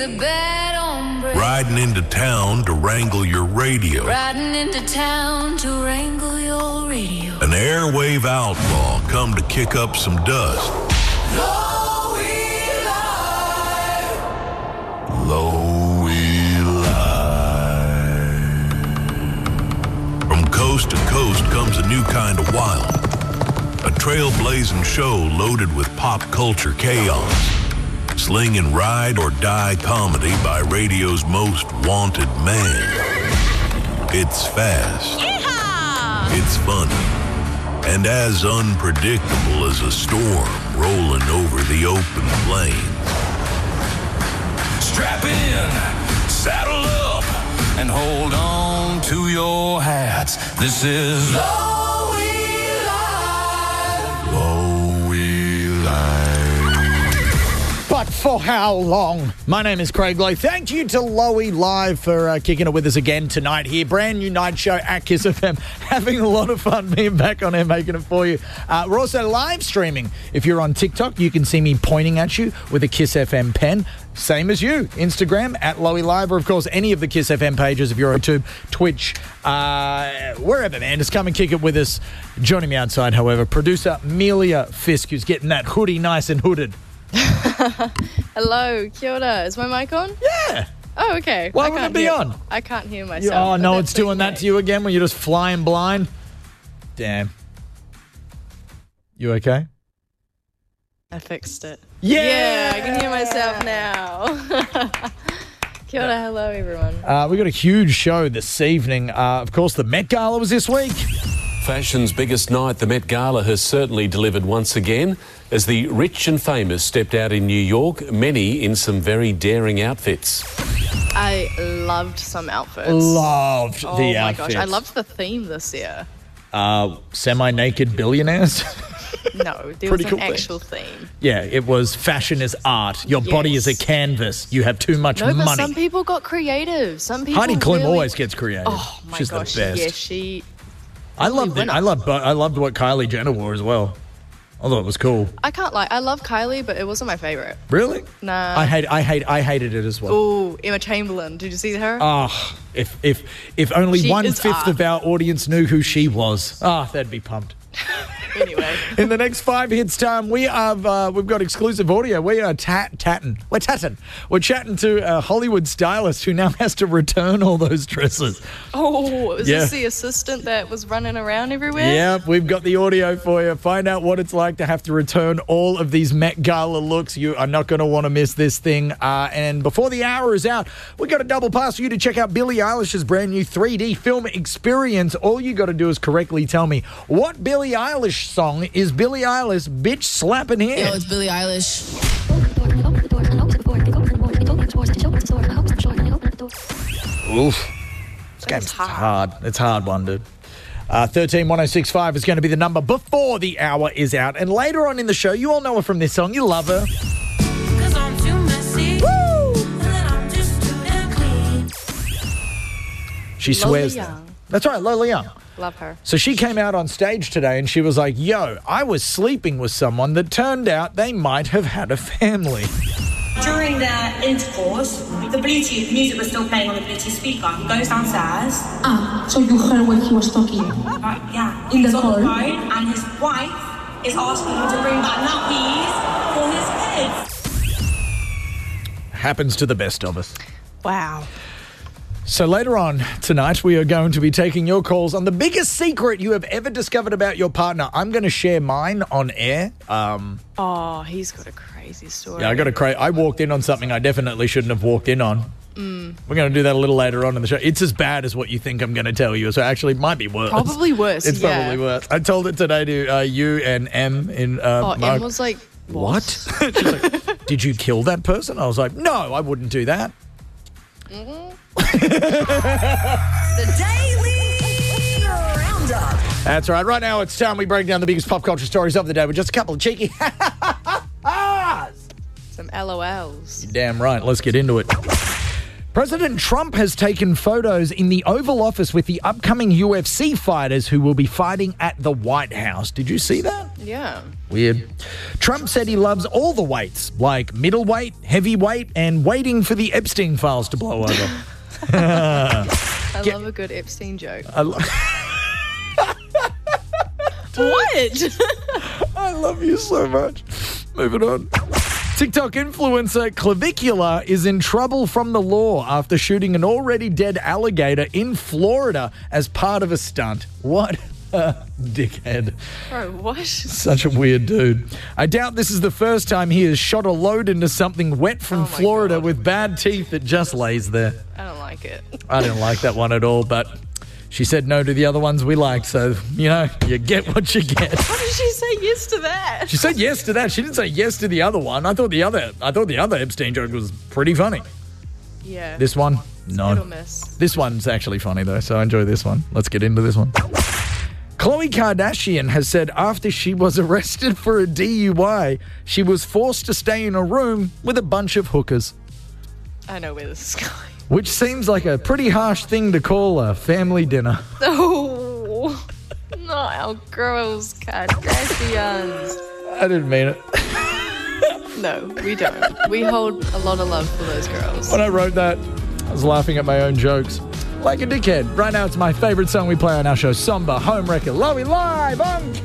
a bad hombre. Riding into town to wrangle your radio. Riding into town to wrangle your radio. An airwave outlaw come to kick up some dust. Lowy Live. Lowy Live. From coast to coast comes a new kind of wild. A trailblazing show loaded with pop culture chaos. Slinging ride or die comedy by radio's most wanted man. It's fast. Yeehaw! It's funny. And as unpredictable as a storm rolling over the open plains. Strap in, saddle up, and hold on to your hats. This is Lowy Live. Lowy Live. But for how long? My name is Craig Lowe. Thank you to Lowy Live for kicking it with us again tonight here. Brand new night show at Kiss FM. Having a lot of fun being back on air, making it for you. We're also live streaming. If you're on TikTok, you can see me pointing at you with a Kiss FM pen. Same as you. Instagram at Lowy Live, or of course any of the Kiss FM pages if you're on YouTube, Twitch, wherever, man. Just come and kick it with us. Joining me outside, however, producer Amelia Fisk, who's getting that hoodie nice and hooded. Hello, kia ora. Is my mic on? Yeah. Oh, okay. Why would it be on? I can't hear myself. Oh, no, but it's doing that to you again when you're just flying blind? Damn. You okay? I fixed it. Yeah! I can hear myself now. Kia ora, hello, everyone. We got a huge show this evening. Of course, the Met Gala was this week. Fashion's biggest night, the Met Gala, has certainly delivered once again as the rich and famous stepped out in New York, many in some very daring outfits. I loved some outfits. Loved Oh the my outfits. gosh, I loved the theme this year. Semi-naked billionaires. No, there Pretty was cool an thing. actual theme. Yeah, it was fashion is art. Your body is a Yes. canvas. You have too much No, but money. some people got creative. Some people Heidi Klum really... always gets creative. Oh my She's gosh, the best. yeah, she... I loved it. winner. I loved what Kylie Jenner wore as well. I thought it was cool. I can't lie. I love Kylie, but it wasn't my favorite. Really? Nah. I hated it as well. Oh, Emma Chamberlain. Did you see her? Oh, if only She is 1/5 art. of our audience knew who she was. They'd be pumped. Anyway. In the next 5 hits time, we've got exclusive audio. We are tatting. We're tatting. We're chatting to a Hollywood stylist who now has to return all those dresses. Oh, is Yeah. this the assistant that was running around everywhere? Yep, we've got the audio for you. Find out what it's like to have to return all of these Met Gala looks. You are not going to want to miss this thing. And before the hour is out, we got a double pass for you to check out Billie Eilish's brand new 3D film experience. All you got to do is correctly tell me what Billie Eilish song is Billie Eilish bitch slapping here. Yo, it's Billie Eilish. Oof. This game's hard. It's a hard one, dude. 131065 is going to be the number before the hour is out. And later on in the show, you all know her from this song. You love her. Cause I'm too messy. Woo! And I'm just too damn clean. She Lola swears. Young. That's right, Lola Young. Love her. So she came out on stage today and she was like, yo, I was sleeping with someone that turned out they might have had a family. During the intercourse, the Bluetooth music was still playing on the Bluetooth speaker. He goes downstairs. So you heard what he was talking. Yeah. In the He's on car? the phone, and his wife is asking him to bring back nappies for his kids. Happens to the best of us. Wow. So later on tonight, we are going to be taking your calls on the biggest secret you have ever discovered about your partner. I'm going to share mine on air. Oh, he's got a crazy story. Yeah, I walked in on something I definitely shouldn't have walked in on. We're going to do that a little later on in the show. It's as bad as what you think I'm going to tell you. So actually, it might be worse. Probably worse, It's yeah. probably worse. I told it today to you and M in Mark. Em was like, What? She's like, did you kill that person? I was like, no, I wouldn't do that. The Daily Roundup. That's right. Right now, it's time we break down the biggest pop culture stories of the day with just a couple of cheeky some LOLs. Damn right. Let's get into it. President Trump has taken photos in the Oval Office with the upcoming UFC fighters who will be fighting at the White House. Did you see that? Yeah. Weird. Trump said he loves all the weights, like middleweight, heavyweight, and waiting for the Epstein files to blow over. I love a good Epstein joke. What? I love you so much. Moving on. TikTok influencer Clavicula is in trouble from the law after shooting an already dead alligator in Florida as part of a stunt. What a dickhead. Bro, what? Such a weird dude. I doubt this is the first time he has shot a load into something wet from Florida with bad teeth that just lays there. I don't like it. I didn't like that one at all, but she said no to the other ones we liked, so, you know, you get what you get. How did she say yes to that? She said yes to that. She didn't say yes to the other one. I thought the other Epstein joke was pretty funny. Yeah. This one? No. Hit or miss. This one's actually funny, though, so I enjoy this one. Let's get into this one. Khloe Kardashian has said after she was arrested for a DUI, she was forced to stay in a room with a bunch of hookers, I know where this is going. which seems like a pretty harsh thing to call a family dinner. Oh, not our girls, Kardashians. I didn't mean it. No, we don't. We hold a lot of love for those girls. When I wrote that, I was laughing at my own jokes. Like a dickhead. Right now, it's my favorite song we play on our show, Somber Home Wrecker. Lowy live on